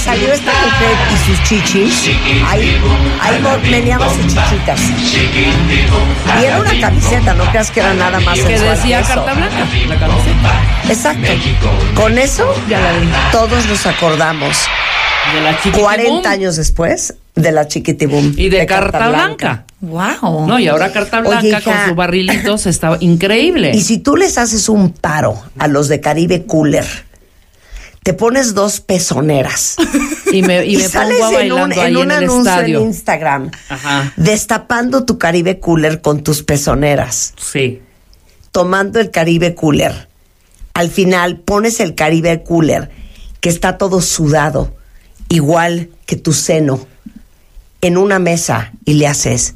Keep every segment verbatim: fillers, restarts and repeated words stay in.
salió esta mujer y sus chichis, ahí, ahí meneaba sus chichitas. Y era una camiseta, no creas que era nada más que decía eso. Carta Blanca, la camiseta. Exacto. Con eso Ya la vi. todos nos acordamos De la Chiquitibum. cuarenta años después de la Chiquitibum. Y de, de Carta, Carta Blanca. Blanca. Wow. No, y ahora Carta Blanca Oye, hija, con sus barrilitos está increíble. Y si tú les haces un paro a los de Caribe Cooler, te pones dos pezoneras y me, y y me sales pongo en un, bailando en ahí un en el anuncio estadio. en Instagram, Ajá. destapando tu Caribe Cooler con tus pezoneras, Sí. tomando el Caribe Cooler. Al final pones el Caribe Cooler que está todo sudado, igual que tu seno, en una mesa y le haces.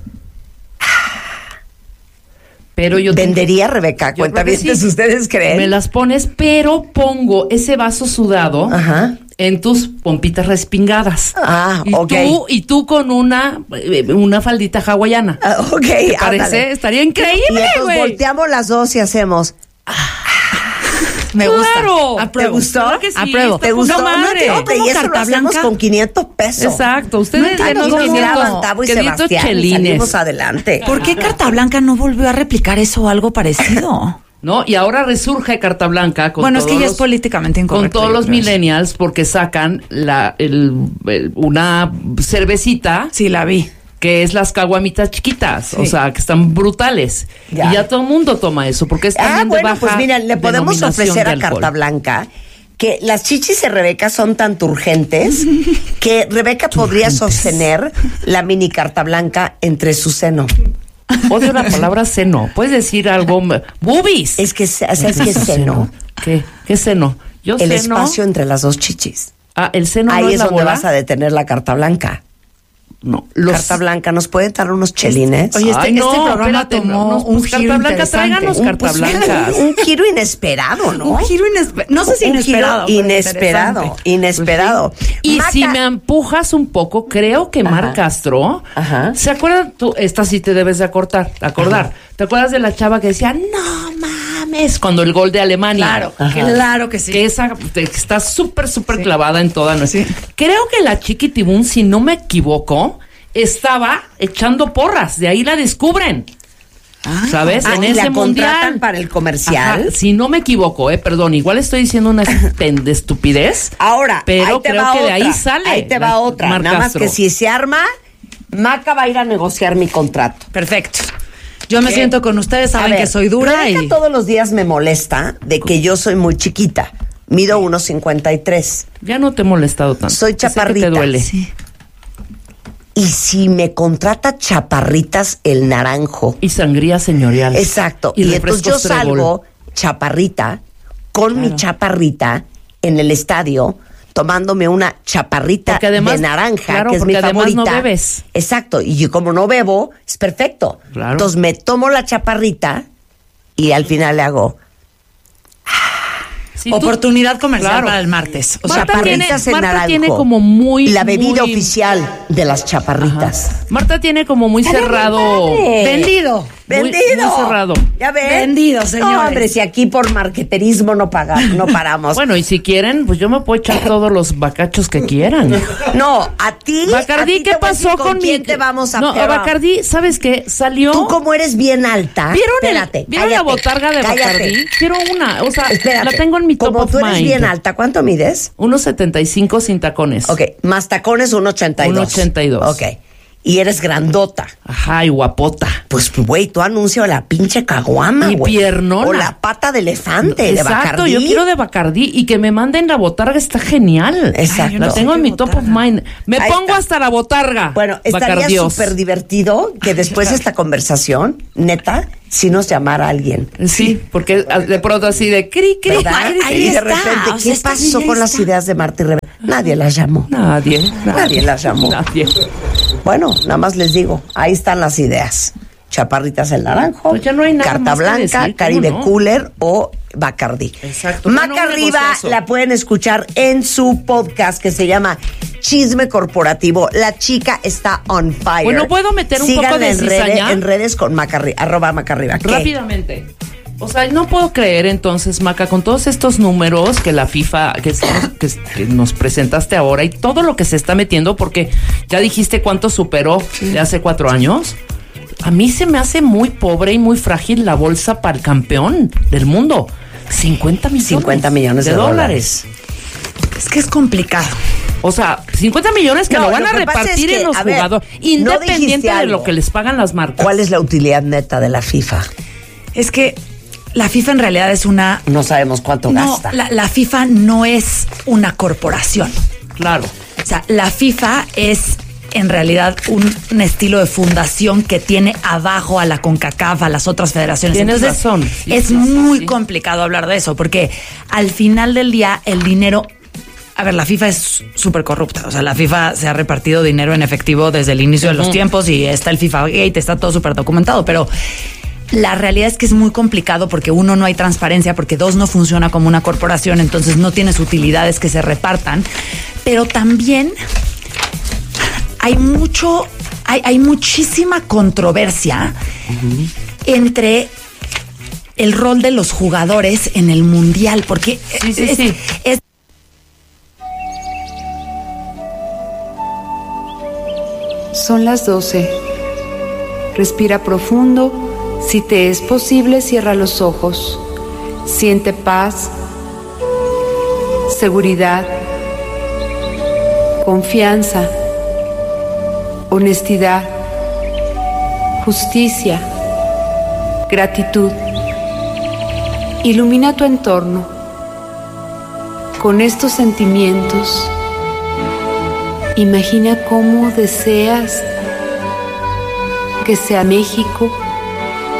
Pero yo ¿Vendería, tengo, Rebeca? Cuentavientes, sí. ¿Ustedes creen? Me las pones, pero pongo ese vaso sudado Ajá. en tus pompitas respingadas. Ah, y ok. Tú, y tú con una, una faldita hawaiana. Uh, ok, ¿Te parece? Ándale. Estaría increíble, y entonces güey. volteamos las dos y hacemos... Me gusta. Claro. ¿Te gustó? Claro que sí. Apruebo. ¿Te gustó? No, madre. No, y eso lo hacemos con quinientos pesos. Exacto. Ustedes no denos quinientos, Tavo y quinientos Sebastián chelines. Y salimos adelante. ¿Por qué Carta Blanca no volvió a replicar eso o algo parecido? No, y ahora resurge Carta Blanca con bueno, todos es que ya los, es políticamente incorrecto. Con todos los millennials porque sacan la el, el, una cervecita. Sí, la vi. Que es las caguamitas chiquitas, sí. o sea, que están brutales. Ya. Y ya todo el mundo toma eso, porque es también ah, bueno, de baja pues mira, le podemos ofrecer a Carta Blanca que las chichis de Rebeca son tan turgentes que Rebeca podría sostener la mini Carta Blanca entre su seno. Odio la palabra seno. ¿Puedes decir algo? Boobies. Es que, ¿sabes qué es seno? ¿Qué? ¿Qué es seno? Yo El seno. espacio entre las dos chichis. Ah, el seno Ahí no es, es la donde bola? vas a detener la Carta Blanca. No, los... Carta Blanca, ¿nos pueden dar unos chelines? Oye, este, Ay, no, este programa espérate, tomó no, un pues, giro Carta Blanca, interesante. tráiganos Un, Carta pues, Blanca. Un, un giro inesperado, ¿no? Un giro inesperado. No sé si un inesperado. Giro inesperado, interesante. inesperado. Pues sí. Y Maca... si me empujas un poco, creo que Mar Castro, Ajá. ¿se acuerdan? Tú, esta sí te debes de acordar, acordar. Ajá. ¿Te acuerdas de la chava que decía, no mames, cuando el gol de Alemania? Claro, Ajá. claro que sí. Que esa te, está súper, súper sí. clavada en toda nuestra... Sí. Creo que la Chiquitibum, si no me equivoco, estaba echando porras, de ahí la descubren. Ah, ¿sabes? Ah, en y ese la mundial contratan para el comercial. Ajá, si no me equivoco, eh, perdón, igual estoy diciendo una de estupidez. Ahora, pero ahí te creo va que otra. de ahí sale. Ahí te va la, otra. Mar Nada Castro. más que si se arma, Maca va a ir a negociar mi contrato. Perfecto. Yo me ¿Qué? siento con ustedes, saben ver, que soy dura Rebeca y todos los días me molesta de que yo soy muy chiquita. Mido uno cincuenta y tres. Ya no te he molestado tanto. Soy chaparrita. Sé que te duele. sí. Y si me contrata Chaparritas el Naranjo. Y sangría señorial. Exacto. Y, y entonces yo Trébol. salgo chaparrita con claro. mi chaparrita en el estadio tomándome una chaparrita además, de naranja, claro, que es mi favorita. No bebes. Exacto. Y yo como no bebo, es perfecto. Claro. Entonces me tomo la chaparrita y al final le hago... Si oportunidad tú, comercial claro. para el martes. O sea, Marta tiene, en Marta naranjo, tiene como muy... la bebida muy... oficial de las chaparritas. Ajá. Marta tiene como muy cerrado... Vendido. Vendido. Muy, muy cerrado. ¿Ya ven? Vendido, señores. No, hombre, si aquí por marketerismo no paga, no paramos. Bueno, y si quieren, pues yo me puedo echar todos los bacachos que quieran. No, a ti... Bacardí, a ti ¿qué pasó con, con quién mi...? te vamos a No, pegar? Bacardí, ¿sabes qué? Salió... Tú como eres bien alta... ¿Vieron, espérate, el, ¿vieron cállate, la botarga de cállate. Bacardí? Quiero una, o sea, espérate, la tengo en mi top como of tú eres mind. bien alta, ¿cuánto mides? uno setenta y cinco sin tacones. Ok, más tacones uno ochenta y dos. uno ochenta y dos. Ok, y eres grandota. Ajá, y guapota. Pues, güey, tú anuncio la pinche caguama, Y güey. piernona. O la pata de elefante, Exacto, de Bacardí. yo quiero de Bacardí y que me manden la botarga, está genial. Exacto. Ay, la tengo en mi top of mind. Me Ahí pongo está. hasta la botarga. Bueno, estaría Bacardios. súper divertido que después de esta conversación, neta, si nos llamara alguien. Sí, porque de pronto así de cri, cri. ¿Verdad? Ahí y de está, repente, o ¿qué sea, esta pasó niña con las está. ideas de Marta y Rebeca? Nadie las llamó. Nadie, nadie. Nadie las llamó. Nadie. Bueno, nada más les digo, ahí están las ideas. Chaparritas el Naranjo, Pues ya no hay nada Carta más que Blanca, decir, ¿cómo Caribe no? Cooler o Bacardí. Exacto. Maca Bueno, un Arriba negociazo. la pueden escuchar en su podcast que se llama Chisme Corporativo. La chica está on fire. Bueno, ¿puedo meter un Síganla poco de en redes, cizaña? en redes con Maca Arri- arroba Maca Arriba. ¿Qué? Rápidamente. O sea, no puedo creer entonces, Maca, con todos estos números que la FIFA, que, que, que nos presentaste ahora y todo lo que se está metiendo, porque ya dijiste cuánto superó sí. de hace cuatro años. A mí se me hace muy pobre y muy frágil la bolsa para el campeón del mundo. cincuenta millones. cincuenta millones de, de dólares. dólares. Es que es complicado. O sea, cincuenta millones que no, lo van lo a repartir es que, en los jugadores, independiente no de lo que les pagan las marcas. ¿Cuál es la utilidad neta de la FIFA? Es que la FIFA en realidad es una... No sabemos cuánto no, gasta. La, la FIFA no es una corporación. Claro. O sea, la FIFA es en realidad un, un estilo de fundación que tiene abajo a la CONCACAF, a las otras federaciones. Tienes Entonces, razón. Sí, es sí, muy sí. complicado hablar de eso, porque al final del día el dinero... A ver, la FIFA es súper corrupta. O sea, la FIFA se ha repartido dinero en efectivo desde el inicio uh-huh. de los tiempos y está el FIFA Gate, está todo súper documentado, pero... La realidad es que es muy complicado porque uno, no hay transparencia, porque dos, no funciona como una corporación, entonces no tienes utilidades que se repartan, pero también hay mucho, hay, hay muchísima controversia uh-huh. entre el rol de los jugadores en el mundial, porque sí, sí, es, sí. es Son las doce. Respira profundo. Si te es posible, cierra los ojos. Siente paz, seguridad, confianza, honestidad, justicia, gratitud. Ilumina tu entorno. Con estos sentimientos, imagina cómo deseas que sea México